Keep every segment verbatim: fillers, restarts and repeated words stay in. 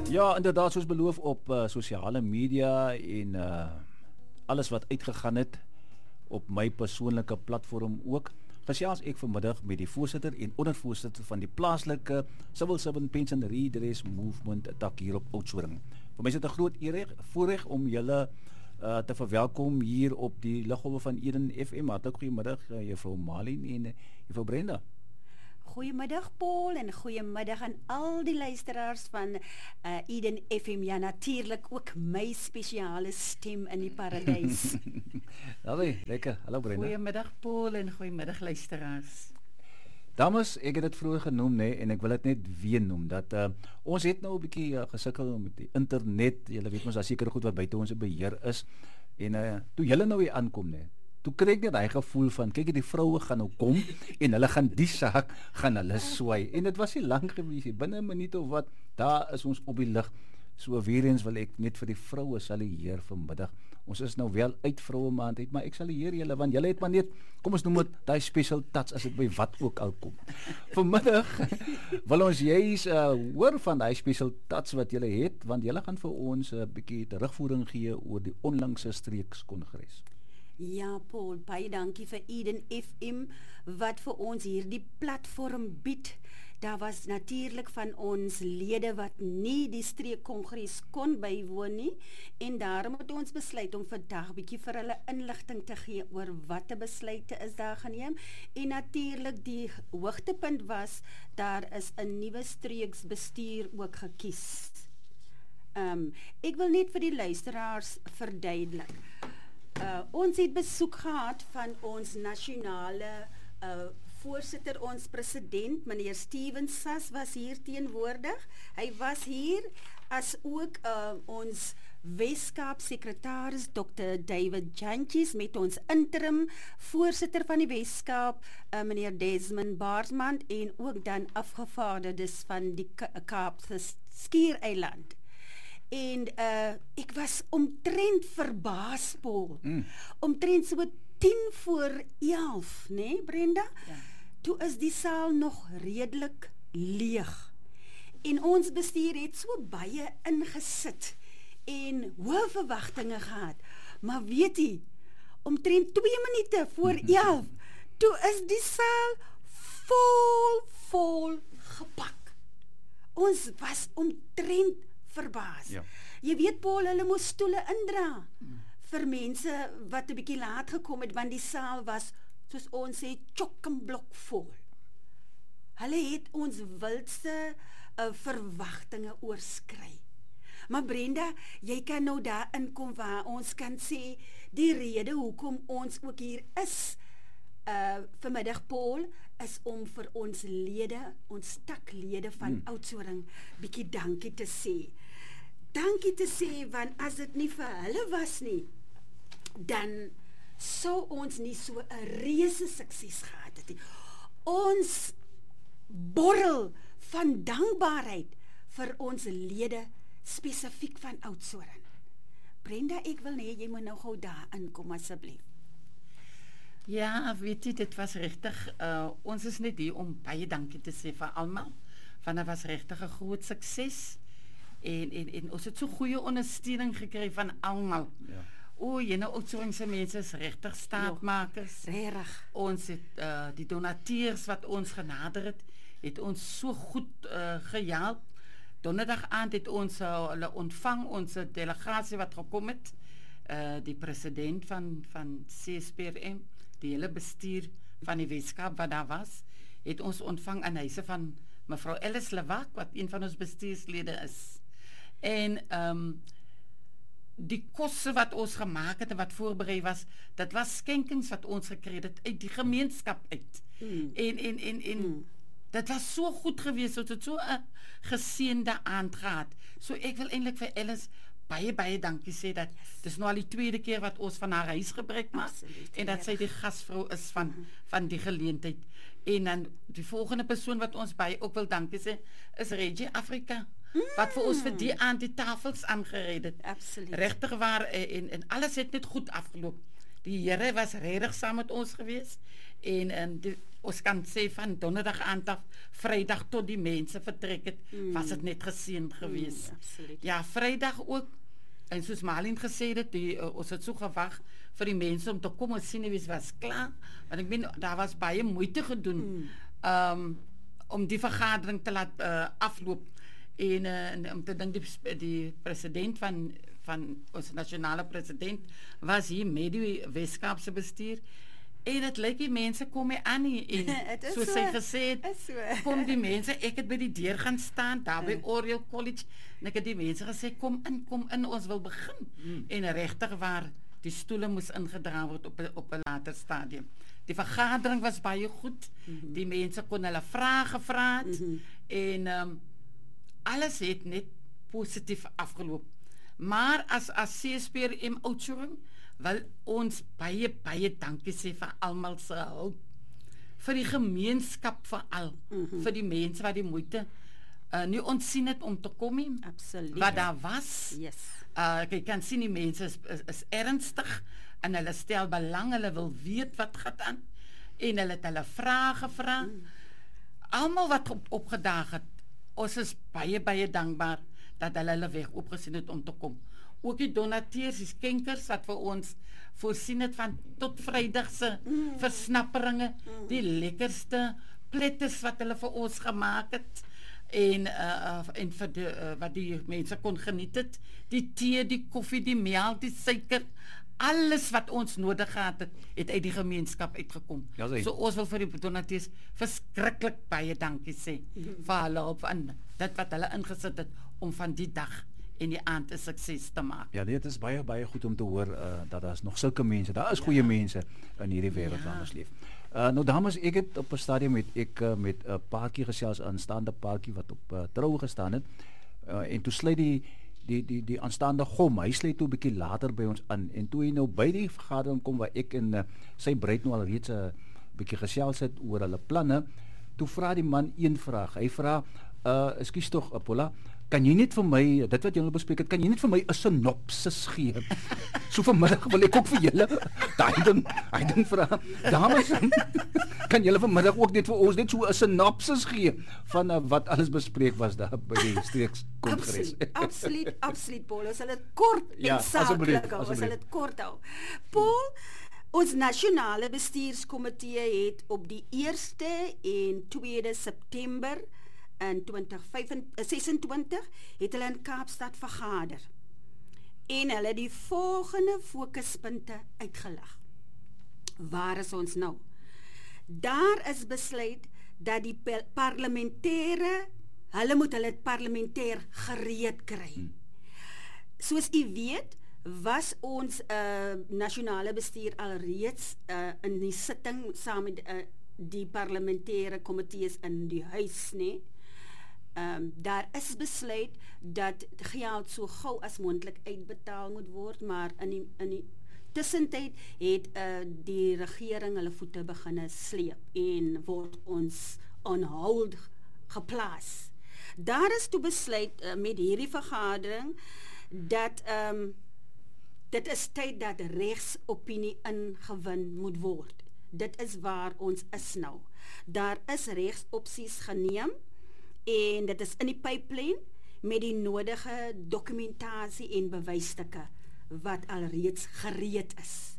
Ja, inderdaad, soos beloof op uh, sosiale media en uh, alles wat uitgegaan het op my persoonlike platform ook. Gesels ek vanmiddag met die voorsitter en ondervoorsitter van die plaaslike Civil Servant Pension Redress Movement tak hier op Oudtshoorn. Vir my is dit 'n groot eer voorreg om julle uh, te verwelkom hier op die luggolwe van Eden F M. Hartlik goeiemiddag uh, juffrou Malien en uh, juffrou Brenda. Goeiemiddag Paul en goeiemiddag aan al die luisteraars van uh, Eden F M. Ja, natuurlik ook my spesiale stem in die paradys. Hallo, lekker. Hallo Brenda. Goeiemiddag Paul en goeiemiddag luisteraars. Dames, ek het dit vroeër genoem nê, en ek wil dit net weer noem dat uh, ons het nou 'n bietjie uh, gesukkel met die internet. Julle weet mos daar seker goed wat buite ons beheer is. En uh, toe julle nou hier aankom nê, toe kry ek net daai gevoel van kyk die vroue gaan nou kom en hulle gaan die saak gaan hulle swai. En dit was nie lank gewees nie, binne 'n minuut of wat, daar is ons op die lig. So weer eens wil ek net vir die vroue salueer vanmiddag. Ons is nou wel uit vroue maand uit, maar ek salueer julle want julle het maar net, kom ons noem dit daai special touch as dit by wat ook al kom. Vanmiddag wil ons juis uh, hoor van daai special touch wat julle het, want julle gaan vir ons 'n uh, bietjie terugvoering gee oor die onlangse streekskongres. Ja, Paul, baie dankie vir Eden F M wat vir ons hierdie platform bied. Daar was natuurlik van ons lede wat nie die streekkongres kon bywoon nie en daarom het ons besluit om vandag bietjie vir hulle inligting te gee oor watter besluite is daar geneem en natuurlik die hoogtepunt was daar is 'n nuwe streeksbestuur ook gekies. Um, ek wil net vir die luisteraars verduidelik. Uh, ons het besoek gehad van ons nasionale uh, voorsitter, ons president, meneer Steven Sas was hier teenwoordig. Hy was hier as ook uh, ons Weskaap sekretaris dokter David Jantjies met ons interim voorsitter van die Weskaap, uh, meneer Desmond Baarsman en ook dan afgevaardigdes van die Ka- Kaapse Skiereiland. En uh, ek was omtrent verbaas, Paul. Mm. Omtrent so tien voor elf, né, Brenda? Ja. Toe is die saal nog redelik leeg. En ons bestuur het so baie ingesit en hoë verwagtinge gehad. Maar weet jy, omtrent twee minute voor elf, toe is die saal vol, vol gepak. Ons was omtrent verbaas. Ja. Jy weet Paul, hulle moes stoele indra hmm. vir mense wat 'n bietjie laat gekom het, want die saal was, soos ons sê, chock-en-blok vol. Hulle het ons wildste uh, verwagtinge oorskry. Maar Brenda, jy kan nou daar inkom waar ons kan sê, die rede hoekom ons ook hier is, Uh, vanmiddag Paul, is om vir ons lede, ons taklede van hmm. Oudtshoorn bietjie dankie te sê. Dankie te sê, want as dit nie vir hulle was nie, dan sou ons nie so 'n reuse sukses gehad het nie. Ons borrel van dankbaarheid vir ons lede, spesifiek van Oudtshoorn. Brenda, ek wil hê jy moet nou gou daar inkom asseblief. Ja, weet jy, dit was regtig, uh, ons is net hier om baie dankie te sê vir almal, want dit was regtig 'n groot sukses, en, en, en ons het so goeie ondersteuning gekry van almal. Ja. O, jyne Oudtshoornse mense is regtig staatmakers. Regtig. Ons het, uh, die donateurs wat ons genader het, het ons so goed uh, gehelp. Donderdag aand het ons uh, hulle ontvang, ons delegasie wat gekom het, uh, die president van, van C S P R M, die hele bestuur van die Weskaap wat daar was, het ons ontvang aan huise van mevrou Alice Lewak, wat een van ons bestuurslede is. En um, die kosse wat ons gemaak het en wat voorberei was, dit was skenkings wat ons gekry het uit die gemeenskap uit. Mm. En, en, en, en mm. dit was so goed geweest, so het so 'n geseënde aand gehad. So ek wil eintlik vir Alice baie, baie dankie sê dat dis nou al die tweede keer wat ons van haar huis gebruik maak en dat sy die gasvrou is van, mm-hmm. van die geleentheid. En dan die volgende persoon wat ons baie ook wil dankie sê, is Regie Afrika, mm. wat vir ons vir die aand die tafels aangered het. Absoluut. Regtig waar, en, en alles het net goed afgeloop. Die Here was regtig saam met ons gewees en en die, ons kan sê van donderdag aand af Vrydag tot die mense vertrek het, mm. was dit net geseënd gewees. Mm, ja, Vrydag ook. En soos Malien gesê het, die, uh, ons het so gewag vir die mense om te kom en sien wie was klaar. Want ek meen daar was baie moeite gedoen mm. um, om die vergadering te laat uh, afloop en uh, om te dink die, die president van van ons nasionale president was hier met die Weskaapse bestuur. En dit lyk die mense kom hier aan nie en soos so, sy gesê het, so. kom die mense, ek het by die deur gaan staan daar by Oriel College en ek het die mense gesê kom in, kom in, ons wil begin. Mm. En regtig waar die stoele moes ingedra word op 'n op 'n later stadium. Die vergadering was baie goed. Mm-hmm. Die mense kon hulle vrae gevra het mm-hmm. en um, alles het net positief afgeloop. Maar as as C S P R M Oudtshoorn wil ons baie baie dankie sê vir almal se hulp, vir die gemeenskap veral, mm-hmm. vir die mense wat die moeite uh, nie ontsien het om te kom nie. Absoluut. Wat daar was. Yes. Uh, jy kan sien die mense is, is, is ernstig en hulle stel belang, hulle wil weet wat gaan aan en hulle het hulle vrae gevra. Mm. Almal wat op, opgedaag het, ons is baie baie dankbaar dat hulle hulle weg opgesien het om te kom. Ook die donateurs, die skenkers wat vir ons voorsien het van tot Vrydag se mm. versnapperinge, mm. die lekkerste pletters wat hulle vir ons gemaak het en uh, en vir die, uh, wat die mense kon geniet het, die tee, die koffie, die melk, die suiker, alles wat ons nodig gehad het, het uit die gemeenskap uitgekom. Ja, so ons wil vir die donateurs verskriklik baie dankie sê mm. vir hulle op en dit wat hulle ingesit het om van die dag en die aand 'n sukses te maak. Ja, dit is baie baie goed om te hoor uh, dat daar is nog sulke mense, daar is goeie ja. mense in hierdie wêreld waar ons leef. Uh, nou dames, ek het op 'n stadium met ek uh, met 'n uh, paartjie gesels, 'n aanstaande paartjie wat op uh, troue gestaan het. Uh, en toe sluit die die die die aanstaande gom, hy sluit toe 'n bietjie later by ons aan en toe hy nou by die vergadering kom waar ek en uh, sy bruid nou al reeds 'n uh, bietjie gesels het oor hulle planne, toe vra die man een vraag. Hy vra, uh, ekskuus tog Apollo, kan jy net vir my, dit wat julle bespreek het, kan jy net vir my 'n sinopsis gee? So vanmiddag wil ek ook vir julle, daai ding, hy ding vra, dames, kan julle vanmiddag ook net vir ons net so 'n sinopsis gee van uh, wat alles bespreek was daar by die streekskongres? Absoluut, absoluut, absoluut, Paul, ons sal dit kort en ja, saaklik hou, ons sal dit kort hou. Paul, ons nasionale bestuurskomitee het op die eerste en tweede September in twintig sesentwintig het hulle in Kaapstad vergader en hulle die volgende fokuspunte uitgelig. Waar is ons nou? Daar is besluit dat die parlementêre, hulle moet hulle parlementêr gereed kry. Hmm. Soos u weet, was ons uh, nasionale bestuur alreeds uh, in die sitting saam met uh, die parlementêre komitees in die huis, nee. Um, daar is besluit dat geld so gou as moontlik uitbetaal moet word, maar in die, in die tussentyd het uh, die regering hulle voete beginne sleep en word ons on hold geplaas. Daar is toe besluit uh, met hierdie vergadering dat um, dit is tyd dat regsopinie ingewin moet word. Dit is waar ons is nou. Daar is regsopsies geneem en dit is in die pipeline met die nodige dokumentasie en bewysstukke wat alreeds gereed is.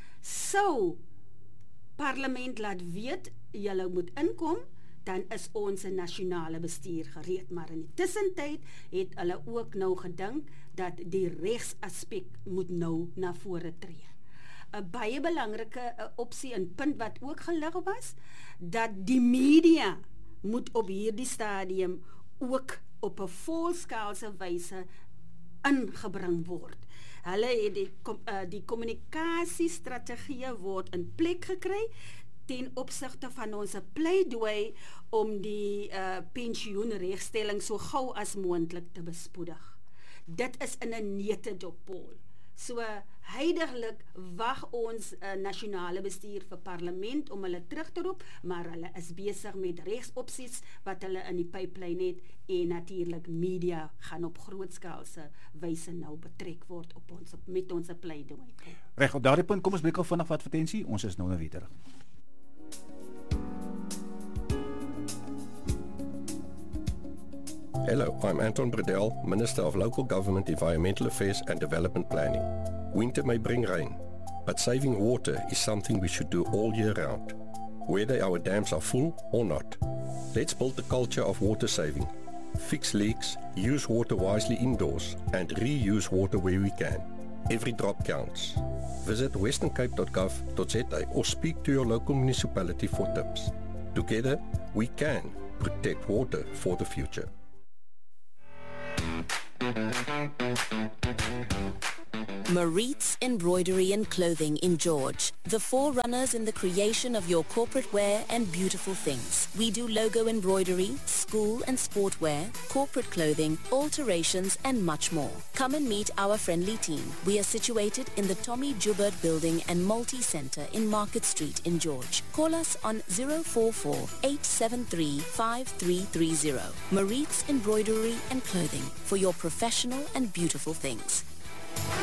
Sou parlement laat weet julle moet inkom, dan is ons nasionale bestuur gereed, maar in die tussentyd het hulle ook nou gedink dat die regsaspek moet nou na vore tree. 'n Baie belangrike uh, opsie en punt wat ook gelig was, dat die media moet op hierdie stadium ook op 'n volskaalse wyse ingebring word. Hulle het die, uh, die kommunikasiestrategieë word in plek gekry ten opsigte van ons pleidooi om die uh, pensioenregstelling so gou as moontlik te bespoedig. Dit is in 'n neutedop, Paul. So huidiglik wag ons uh, nasionale bestuur vir parlement om hulle terug te roep, maar hulle is besig met regsopsies wat hulle in die pipeline het en natuurlik media gaan op grootskaalse wyse nou betrek word op ons met ons pleidooi. Reg, op daardie punt kom ons breek al vinnig wat advertensie. Ons is nou nou weer terug. Hello, I'm Anton Bredell, Minister of Local Government, Environmental Affairs and Development Planning. Winter may bring rain, but saving water is something we should do all year round, whether our dams are full or not. Let's build the culture of water saving. Fix leaks, use water wisely indoors, and reuse water where we can. Every drop counts. Visit western cape dot gov dot za or speak to your local municipality for tips. Together, we can protect water for the future. Maritz Embroidery and Clothing in George, the forerunners in the creation of your corporate wear and beautiful things. We do logo embroidery, school and sportwear, corporate clothing, alterations and much more. Come and meet our friendly team. We are situated in the Tommy Joubert Building and Multi-Centre in Market Street in George. Call us on zero four four, eight seven three, five three three zero. Maritz Embroidery and Clothing for your professional and beautiful things.